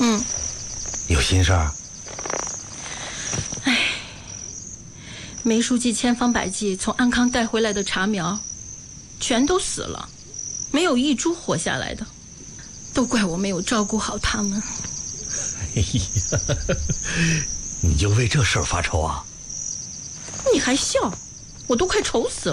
有心事儿？ 梅书记千方百计从安康带回来的茶苗，全都死了，没有一株活下来的，都怪我没有照顾好它们。 哎呀，你就为这事儿发愁啊？ 你还笑，我都快愁死了。